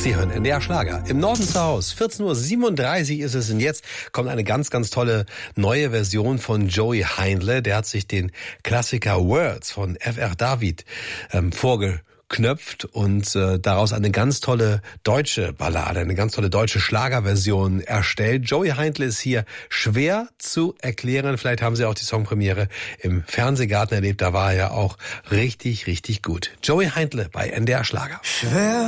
Sie hören NDR Schlager. Im Norden zu Hause. 14:37 Uhr ist es und jetzt kommt eine ganz, ganz tolle neue Version von Joey Heindle. Der hat sich den Klassiker Words von F.R. David vorgeknöpft und daraus eine ganz tolle deutsche Ballade, eine ganz tolle deutsche Schlagerversion erstellt. Joey Heindle ist hier schwer zu erklären. Vielleicht haben Sie auch die Songpremiere im Fernsehgarten erlebt. Da war er ja auch richtig, richtig gut. Joey Heindle bei NDR Schlager. Schwer